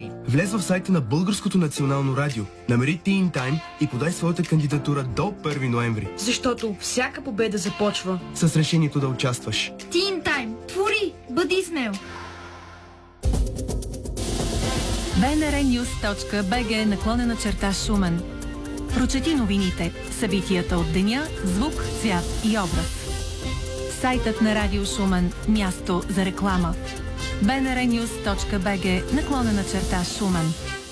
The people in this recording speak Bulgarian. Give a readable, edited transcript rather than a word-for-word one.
програми. Влез в сайта на Българското национално радио, намери Teen Time и подай своята кандидатура до 1 ноември. Защото всяка победа започва с решението да участваш. Teen Time. Твори! Бъди смел! bnrnews.bg/Шумен. Прочети новините, събитията от деня, звук, цвят и образ. Сайтът на Радио Шумен – място за реклама. bnrnews.bg/Шумен.